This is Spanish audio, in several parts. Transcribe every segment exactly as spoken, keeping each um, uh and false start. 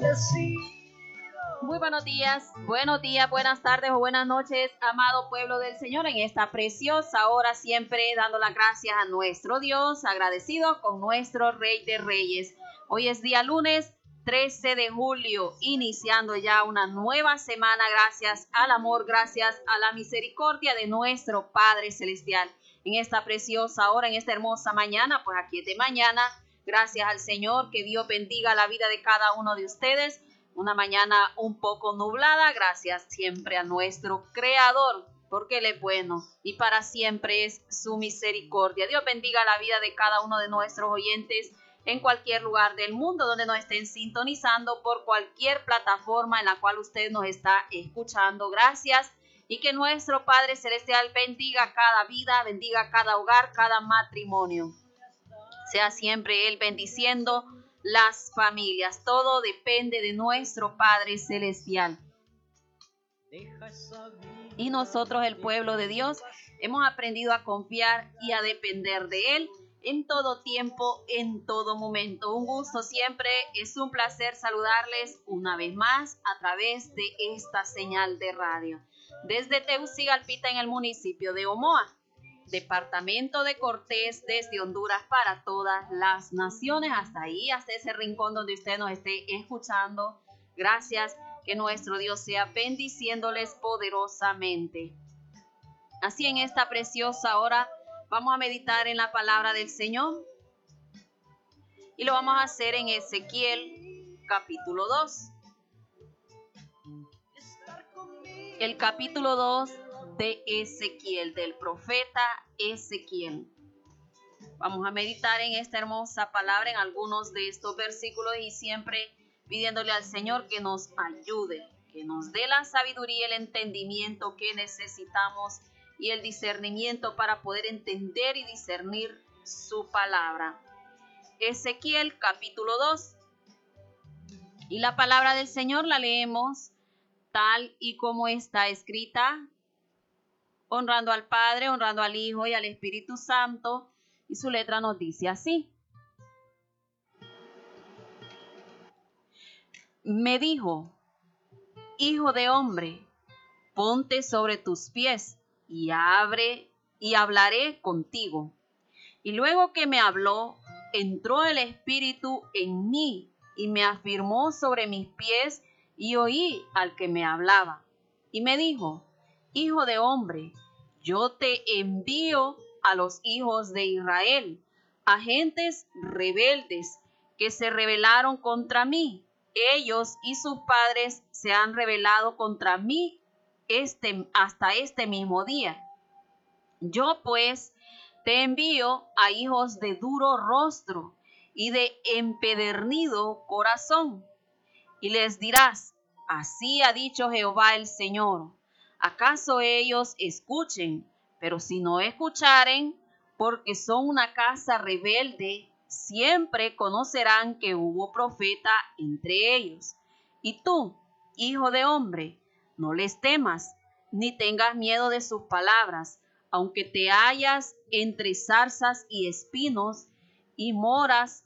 Muy buenos días, buenos días, buenas tardes o buenas noches, amado pueblo del Señor, en esta preciosa hora, siempre dando las gracias a nuestro Dios, agradecido con nuestro Rey de Reyes. Hoy es día lunes trece de julio, iniciando ya una nueva semana, gracias al amor, gracias a la misericordia de nuestro Padre Celestial. En esta preciosa hora, en esta hermosa mañana, pues aquí es de mañana, gracias al Señor, que Dios bendiga la vida de cada uno de ustedes. Una mañana un poco nublada, gracias siempre a nuestro Creador, porque Él es bueno y para siempre es su misericordia. Dios bendiga la vida de cada uno de nuestros oyentes en cualquier lugar del mundo donde nos estén sintonizando por cualquier plataforma en la cual usted nos está escuchando. Gracias, y que nuestro Padre Celestial bendiga cada vida, bendiga cada hogar, cada matrimonio. Sea siempre Él bendiciendo las familias. Todo depende de nuestro Padre Celestial. Y nosotros, el pueblo de Dios, hemos aprendido a confiar y a depender de Él en todo tiempo, en todo momento. Un gusto siempre, es un placer saludarles una vez más a través de esta señal de radio. Desde Tegucigalpita, en el municipio de Omoa, departamento de Cortés, desde Honduras para todas las naciones, hasta ahí, hasta ese rincón donde usted nos esté escuchando. Gracias, que nuestro Dios sea bendiciéndoles poderosamente. Así, en esta preciosa hora vamos a meditar en la palabra del Señor y lo vamos a hacer en Ezequiel capítulo dos. El capítulo dos de Ezequiel, del profeta Ezequiel. Vamos a meditar en esta hermosa palabra, en algunos de estos versículos, y siempre pidiéndole al Señor que nos ayude, que nos dé la sabiduría y el entendimiento que necesitamos y el discernimiento para poder entender y discernir su palabra. Ezequiel capítulo dos. Y la palabra del Señor la leemos tal y como está escrita, honrando al Padre, honrando al Hijo y al Espíritu Santo. Y su letra nos dice así. Me dijo: hijo de hombre, ponte sobre tus pies y abre y hablaré contigo. Y luego que me habló, entró el Espíritu en mí y me afirmó sobre mis pies, y oí al que me hablaba. Y me dijo: hijo de hombre, yo te envío a los hijos de Israel, a gentes rebeldes que se rebelaron contra mí. Ellos y sus padres se han rebelado contra mí este, hasta este mismo día. Yo pues te envío a hijos de duro rostro y de empedernido corazón. Y les dirás: así ha dicho Jehová el Señor. ¿Acaso ellos escuchen? Pero si no escucharen, porque son una casa rebelde, siempre conocerán que hubo profeta entre ellos. Y tú, hijo de hombre, no les temas, ni tengas miedo de sus palabras, aunque te hallas entre zarzas y espinos, y moras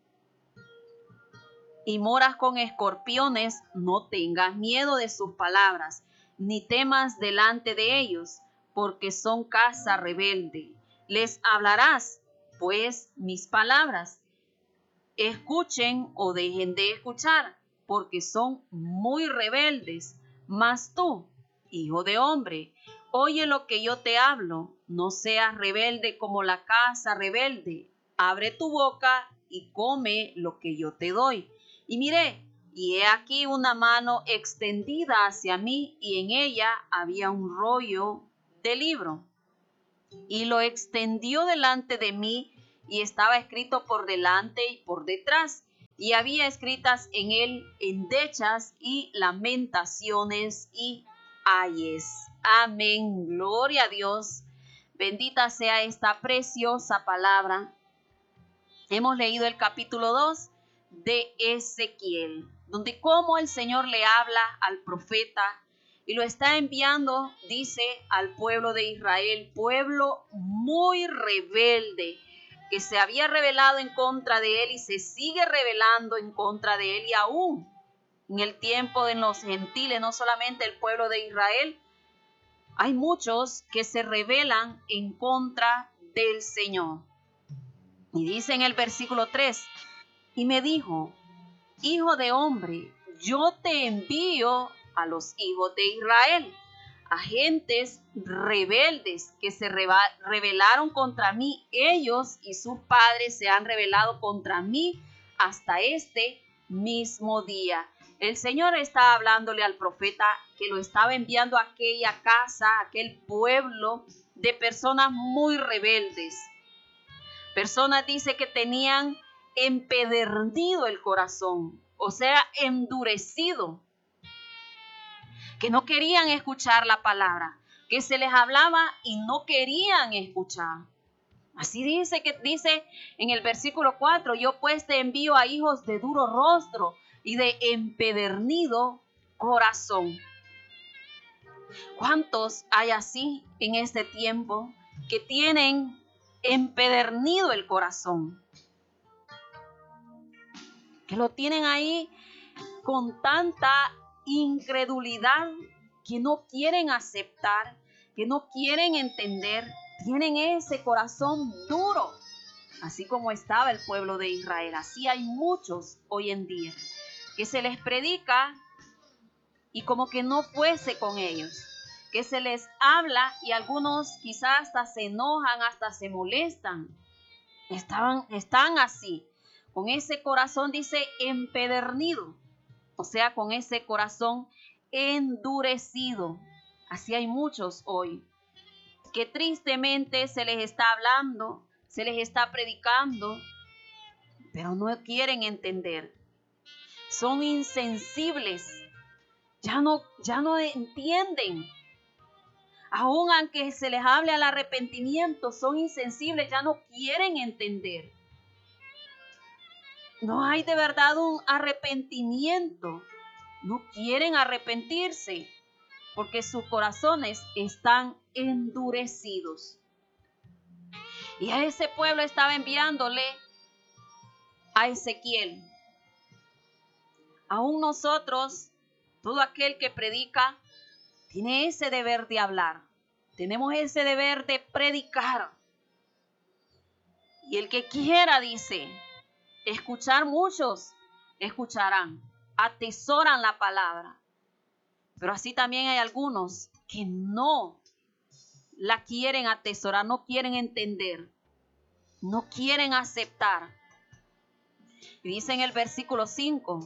y moras con escorpiones, no tengas miedo de sus palabras, ni temas delante de ellos, porque son casa rebelde. Les hablarás, pues, mis palabras. Escuchen o dejen de escuchar, porque son muy rebeldes. Mas tú, hijo de hombre, oye lo que yo te hablo. No seas rebelde como la casa rebelde. Abre tu boca y come lo que yo te doy. Y miré, y he aquí una mano extendida hacia mí, y en ella había un rollo de libro. Y lo extendió delante de mí, y estaba escrito por delante y por detrás, y había escritas en él endechas y lamentaciones y ayes. Amén. Gloria a Dios. Bendita sea esta preciosa palabra. Hemos leído el capítulo dos de Ezequiel, donde cómo el Señor le habla al profeta y lo está enviando, dice, al pueblo de Israel, pueblo muy rebelde, que se había rebelado en contra de él y se sigue rebelando en contra de él, y aún En el tiempo de los gentiles, no solamente el pueblo de Israel, hay muchos que se rebelan en contra del Señor. Y dice en el versículo tres, y me dijo, hijo de hombre, yo te envío a los hijos de Israel, a gentes rebeldes que se rebelaron contra mí. Ellos y sus padres se han rebelado contra mí hasta este mismo día. El Señor está hablándole al profeta que lo estaba enviando a aquella casa, a aquel pueblo de personas muy rebeldes. Personas, dice, que tenían empedernido el corazón, o sea, endurecido, que no querían escuchar la palabra, que se les hablaba y no querían escuchar. Así dice que dice en el versículo cuatro, yo pues te envío a hijos de duro rostro y de empedernido corazón. ¿Cuántos hay así en este tiempo que tienen empedernido el corazón? Que lo tienen ahí con tanta incredulidad, que no quieren aceptar, que no quieren entender, tienen ese corazón duro, así como estaba el pueblo de Israel. Así hay muchos hoy en día, que se les predica y como que no fuese con ellos, que se les habla y algunos quizás hasta se enojan, hasta se molestan. Estaban, están así, con ese corazón, dice, empedernido. O sea, con ese corazón endurecido. Así hay muchos hoy, que tristemente se les está hablando, se les está predicando, pero no quieren entender. Son insensibles, ya no, ya no entienden. Aún aunque se les hable al arrepentimiento, son insensibles, ya no quieren entender. No hay de verdad un arrepentimiento. No quieren arrepentirse porque sus corazones están endurecidos. Y a ese pueblo estaba enviándole a Ezequiel. Aún nosotros, todo aquel que predica, tiene ese deber de hablar. Tenemos ese deber de predicar. Y el que quiera, dice, escuchar, muchos escucharán, atesoran la palabra. Pero así también hay algunos que no la quieren atesorar, no quieren entender, no quieren aceptar. Y dice en el versículo cinco,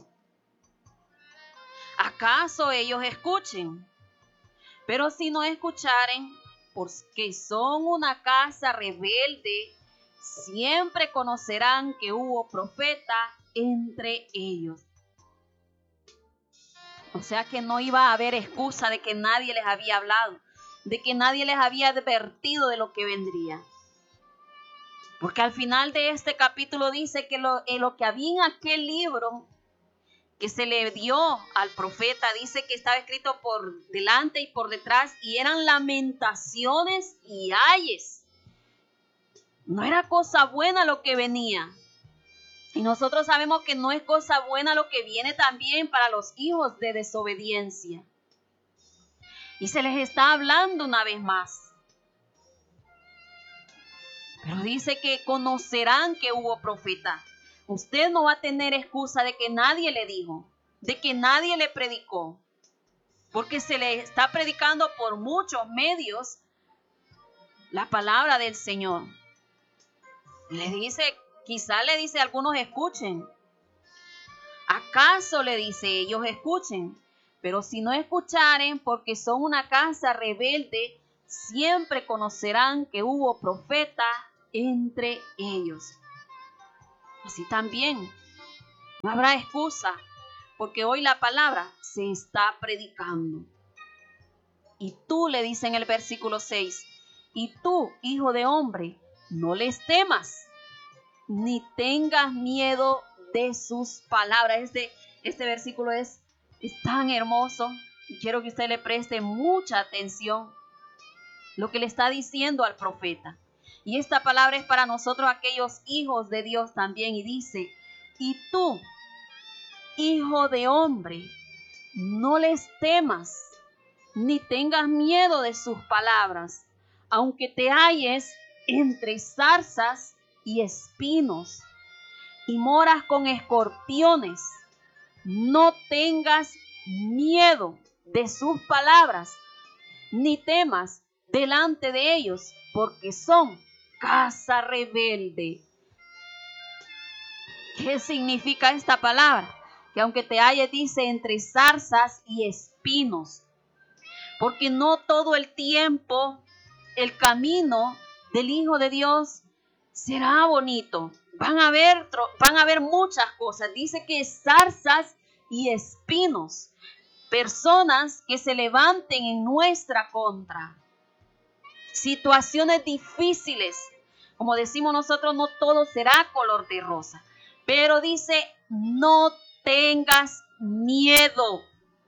¿acaso ellos escuchen? Pero si no escucharen, porque son una casa rebelde, siempre conocerán que hubo profeta entre ellos. O sea que no iba a haber excusa de que nadie les había hablado, de que nadie les había advertido de lo que vendría. Porque al final de este capítulo dice que lo, en lo que había en aquel libro que se le dio al profeta, dice que estaba escrito por delante y por detrás, y eran lamentaciones y ayes. No era cosa buena lo que venía. Y nosotros sabemos que no es cosa buena lo que viene también para los hijos de desobediencia. Y se les está hablando una vez más. Pero dice que conocerán que hubo profeta. Usted no va a tener excusa de que nadie le dijo, de que nadie le predicó. Porque se le está predicando por muchos medios la palabra del Señor. Le dice, quizá le dice a algunos escuchen. ¿Acaso le dice ellos escuchen? Pero si no escucharen, porque son una casa rebelde, siempre conocerán que hubo profeta entre ellos. Así también, no habrá excusa, porque hoy la palabra se está predicando. Y tú, le dice en el versículo seis, y tú, hijo de hombre, no les temas, ni tengas miedo de sus palabras. Este, este versículo es, es tan hermoso y quiero que usted le preste mucha atención lo que le está diciendo al profeta. Y esta palabra es para nosotros, aquellos hijos de Dios también, y dice, y tú, hijo de hombre, no les temas, ni tengas miedo de sus palabras, aunque te halles entre zarzas y espinos, y moras con escorpiones. No tengas miedo de sus palabras, ni temas delante de ellos, porque son casa rebelde. ¿Qué significa esta palabra? Que aunque te halles, dice, entre zarzas y espinos, porque no todo el tiempo el camino del Hijo de Dios será bonito. Van a haber, van a haber muchas cosas. Dice que zarzas y espinos, personas que se levanten en nuestra contra, situaciones difíciles. Como decimos nosotros, no todo será color de rosa, pero dice, no tengas miedo,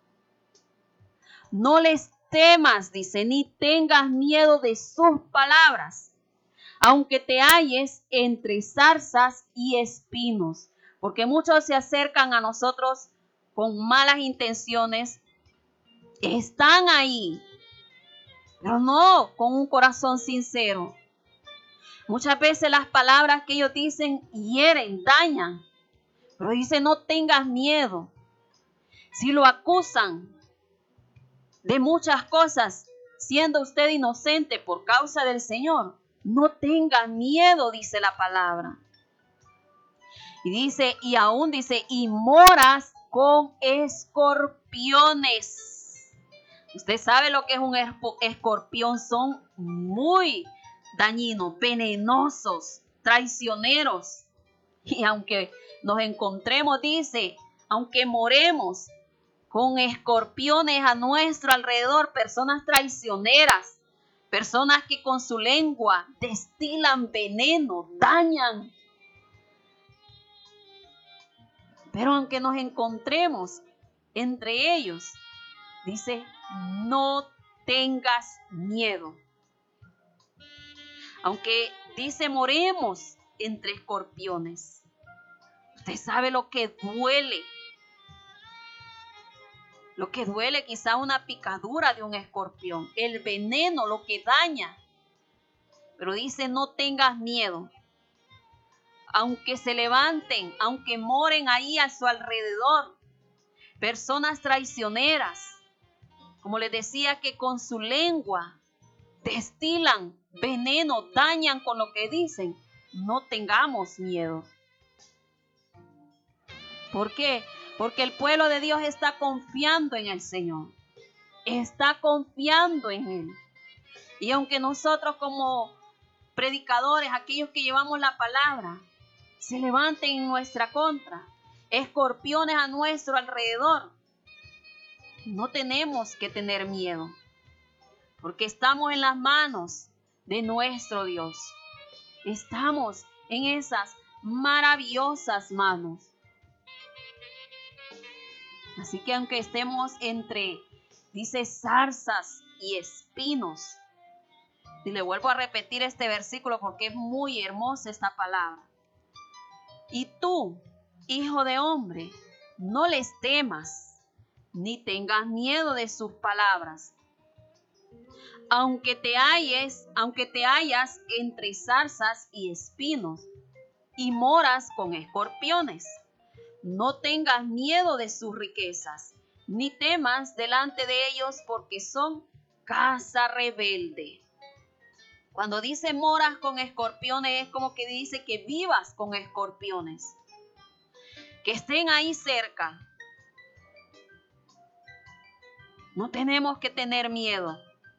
no les temas, dice, ni tengas miedo de sus palabras, aunque te halles entre zarzas y espinos, porque muchos se acercan a nosotros con malas intenciones, están ahí, pero no con un corazón sincero. Muchas veces las palabras que ellos dicen hieren, dañan, pero dice, no tengas miedo. Si lo acusan de muchas cosas, siendo usted inocente por causa del Señor, no tenga miedo, dice la palabra. Y dice, y aún dice, y moras con escorpiones. Usted sabe lo que es un escorpión, son muy dañinos, venenosos, traicioneros. Y aunque nos encontremos, dice, aunque moremos con escorpiones a nuestro alrededor, personas traicioneras, personas que con su lengua destilan veneno, dañan. Pero aunque nos encontremos entre ellos, dice, no tengas miedo. Aunque dice, moremos entre escorpiones. Usted sabe lo que duele. Lo que duele quizá una picadura de un escorpión, el veneno, lo que daña. Pero dice, no tengas miedo. Aunque se levanten, aunque moren ahí a su alrededor, personas traicioneras, como les decía, que con su lengua destilan veneno, dañan con lo que dicen, no tengamos miedo. ¿Por qué? Porque el pueblo de Dios está confiando en el Señor, está confiando en Él. Y aunque nosotros como predicadores, aquellos que llevamos la palabra, se levanten en nuestra contra, escorpiones a nuestro alrededor, no tenemos que tener miedo, porque estamos en las manos de nuestro Dios. Estamos en esas maravillosas manos. Así que aunque estemos entre, dice, zarzas y espinos, y le vuelvo a repetir este versículo porque es muy hermosa esta palabra. Y tú, hijo de hombre, no les temas, ni tengas miedo de sus palabras. Aunque te halles, aunque te hallas entre zarzas y espinos, y moras con escorpiones, no tengas miedo de sus riquezas, ni temas delante de ellos, porque son casa rebelde. Cuando dice moras con escorpiones, es como que dice que vivas con escorpiones, que estén ahí cerca. No tenemos que tener miedo.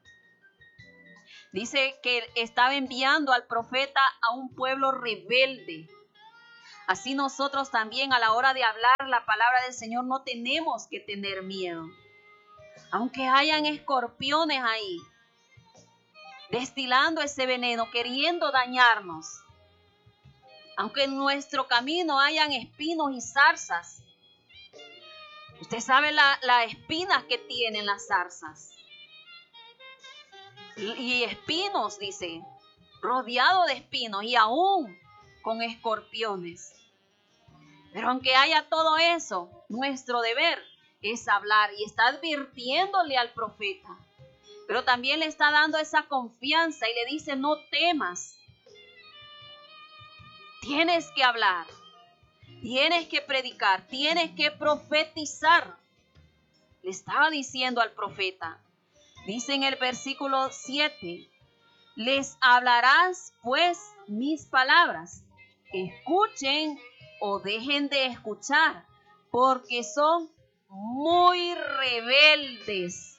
Dice que estaba enviando al profeta a un pueblo rebelde. Así nosotros también a la hora de hablar la palabra del Señor no tenemos que tener miedo. Aunque hayan escorpiones ahí, destilando ese veneno, queriendo dañarnos. Aunque en nuestro camino hayan espinos y zarzas. Usted sabe las la espinas que tienen las zarzas. Y espinos, dice, rodeado de espinos y aún con escorpiones. Pero aunque haya todo eso, nuestro deber es hablar, y está advirtiéndole al profeta. Pero también le está dando esa confianza y le dice, no temas. Tienes que hablar, tienes que predicar, tienes que profetizar. Le estaba diciendo al profeta. Dice en el versículo siete, les hablarás pues mis palabras. Escuchen o dejen de escuchar, porque son muy rebeldes.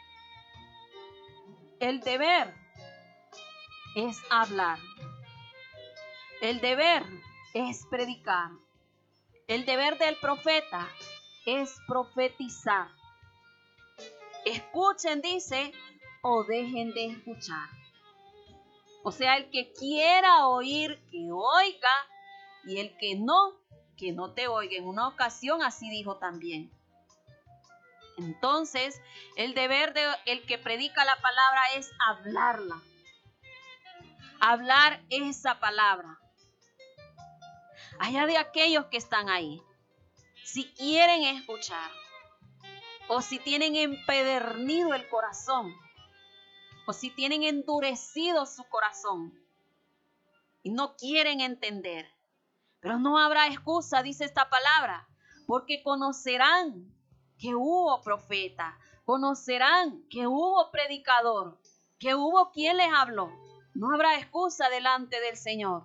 El deber es hablar. El deber es predicar. El deber del profeta es profetizar. Escuchen, dice, o dejen de escuchar. O sea, el que quiera oír, que oiga, y el que no, que no te oiga. En una ocasión así dijo también. Entonces, el deber de el que predica la palabra es hablarla. Hablar esa palabra. Allá de aquellos que están ahí, si quieren escuchar, o si tienen empedernido el corazón, o si tienen endurecido su corazón y no quieren entender, pero no habrá excusa, dice esta palabra, porque conocerán que hubo profeta, conocerán que hubo predicador, que hubo quien les habló. No habrá excusa delante del Señor.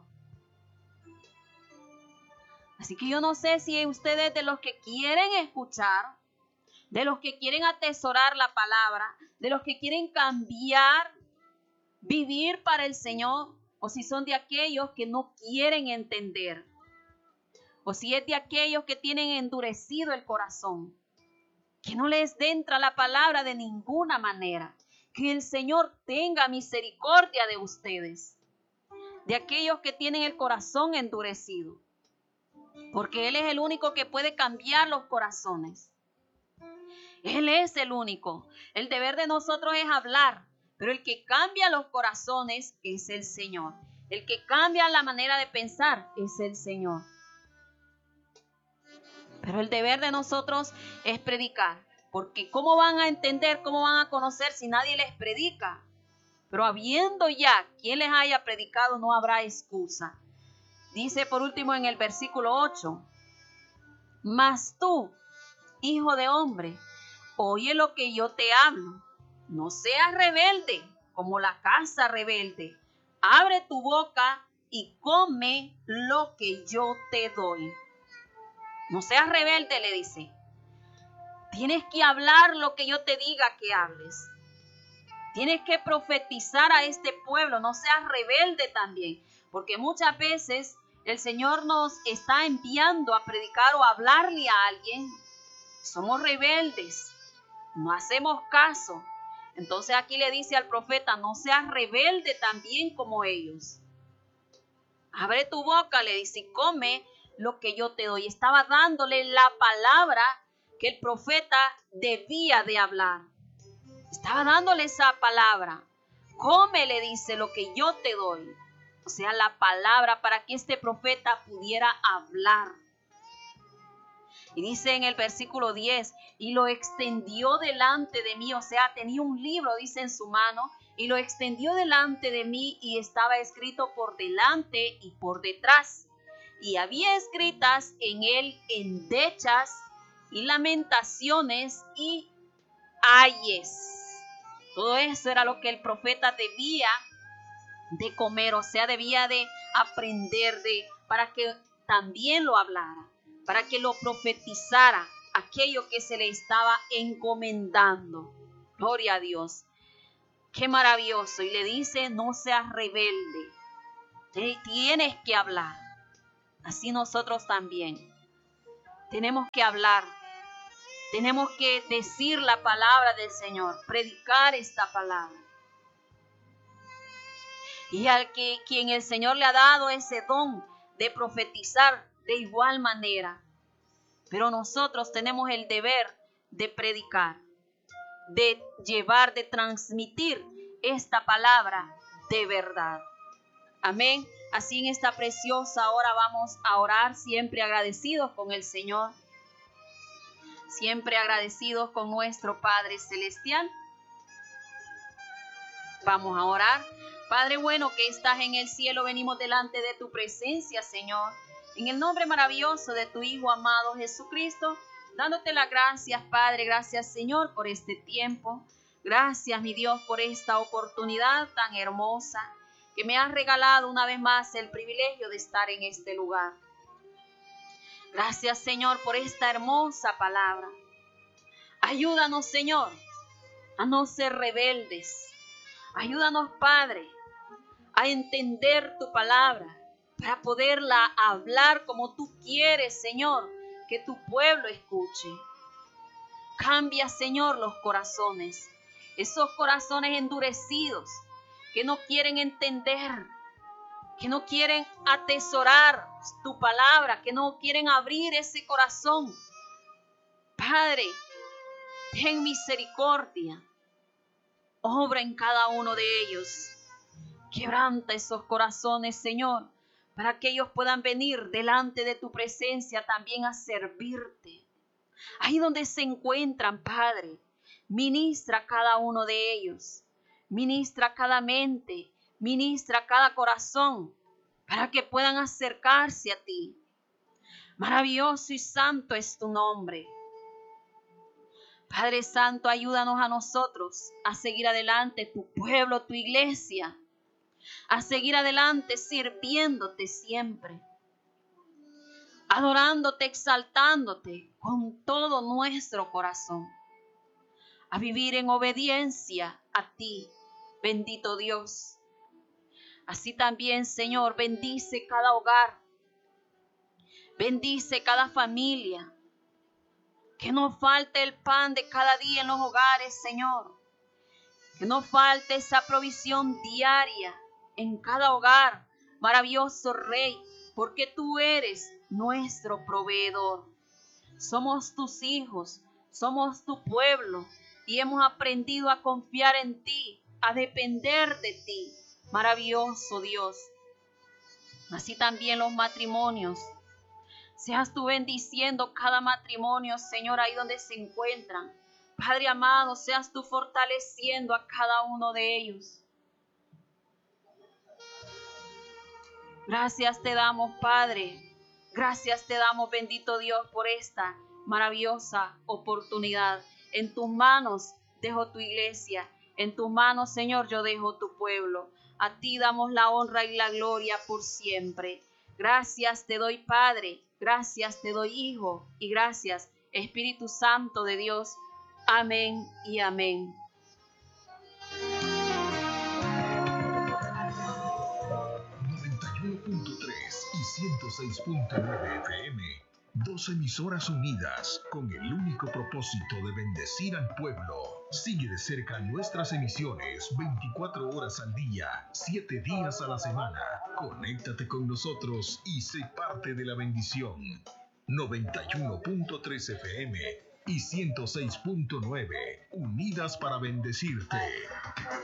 Así que yo no sé si ustedes de los que quieren escuchar, de los que quieren atesorar la palabra, de los que quieren cambiar, vivir para el Señor, o si son de aquellos que no quieren entender, o si es de aquellos que tienen endurecido el corazón, que no les entra la palabra de ninguna manera. Que el Señor tenga misericordia de ustedes, de aquellos que tienen el corazón endurecido, porque Él es el único que puede cambiar los corazones. Él es el único. El deber de nosotros es hablar, pero el que cambia los corazones es el Señor. El que cambia la manera de pensar es el Señor. Pero el deber de nosotros es predicar, porque ¿cómo van a entender, cómo van a conocer si nadie les predica? Pero habiendo ya quien les haya predicado, no habrá excusa. Dice por último en el versículo ocho, mas tú, hijo de hombre, oye lo que yo te hablo. No seas rebelde como la casa rebelde. Abre tu boca y come lo que yo te doy. No seas rebelde, le dice. Tienes que hablar lo que yo te diga que hables. Tienes que profetizar a este pueblo. No seas rebelde también. Porque muchas veces el Señor nos está enviando a predicar o a hablarle a alguien. Somos rebeldes. No hacemos caso. Entonces aquí le dice al profeta, no seas rebelde también como ellos. Abre tu boca, le dice, y come lo que yo te doy. Estaba dándole la palabra que el profeta debía de hablar. Estaba dándole esa palabra. Come, le dice, lo que yo te doy. O sea, la palabra para que este profeta pudiera hablar. Y dice en el versículo diez, y lo extendió delante de mí, o sea, tenía un libro, dice en su mano, y lo extendió delante de mí y estaba escrito por delante y por detrás. Y había escritas en él endechas y lamentaciones y ayes. Todo eso era lo que el profeta debía de comer, o sea, debía de aprender de, para que también lo hablara, para que lo profetizara, aquello que se le estaba encomendando. Gloria a Dios. Qué maravilloso. Y le dice, no seas rebelde. Tienes que hablar. Así nosotros también. Tenemos que hablar. Tenemos que decir la palabra del Señor. Predicar esta palabra. Y al que quien el Señor le ha dado ese don de profetizar de igual manera. Pero nosotros tenemos el deber de predicar, de llevar, de transmitir esta palabra de verdad. Amén. Así en esta preciosa hora vamos a orar siempre agradecidos con el Señor, siempre agradecidos con nuestro Padre Celestial. Vamos a orar. Padre bueno que estás en el cielo, venimos delante de tu presencia, Señor, en el nombre maravilloso de tu Hijo amado Jesucristo, dándote las gracias, Padre. Gracias, Señor, por este tiempo. Gracias, mi Dios, por esta oportunidad tan hermosa que me has regalado una vez más el privilegio de estar en este lugar. Gracias, Señor, por esta hermosa palabra. Ayúdanos, Señor, a no ser rebeldes. Ayúdanos, Padre, a entender tu palabra para poderla hablar como tú quieres, Señor, que tu pueblo escuche. Cambia, Señor, los corazones, esos corazones endurecidos que no quieren entender, que no quieren atesorar tu palabra, que no quieren abrir ese corazón. Padre, ten misericordia. Obra en cada uno de ellos. Quebranta esos corazones, Señor, para que ellos puedan venir delante de tu presencia también a servirte. Ahí donde se encuentran, Padre, ministra a cada uno de ellos. Ministra cada mente, ministra cada corazón, para que puedan acercarse a ti. Maravilloso y santo es tu nombre. Padre Santo, ayúdanos a nosotros a seguir adelante, tu pueblo, tu iglesia, a seguir adelante sirviéndote siempre, adorándote, exaltándote con todo nuestro corazón, a vivir en obediencia a ti, bendito Dios. Así también, Señor, bendice cada hogar, bendice cada familia. Que no falte el pan de cada día en los hogares, Señor. Que no falte esa provisión diaria en cada hogar, maravilloso Rey, porque tú eres nuestro proveedor. Somos tus hijos, somos tu pueblo y hemos aprendido a confiar en ti, a depender de ti, maravilloso Dios. Así también los matrimonios. Seas tú bendiciendo cada matrimonio, Señor, ahí donde se encuentran. Padre amado, seas tú fortaleciendo a cada uno de ellos. Gracias te damos, Padre. Gracias te damos, bendito Dios, por esta maravillosa oportunidad. En tus manos dejo tu iglesia. En tus manos, Señor, yo dejo tu pueblo. A ti damos la honra y la gloria por siempre. Gracias te doy, Padre. Gracias te doy, Hijo. Y gracias, Espíritu Santo de Dios. Amén y amén. noventa y uno punto tres y ciento seis punto nueve F M. Dos emisoras unidas con el único propósito de bendecir al pueblo. Sigue de cerca nuestras emisiones veinticuatro horas al día, siete días a la semana. Conéctate con nosotros y sé parte de la bendición. noventa y uno punto tres F M y ciento seis punto nueve, unidas para bendecirte.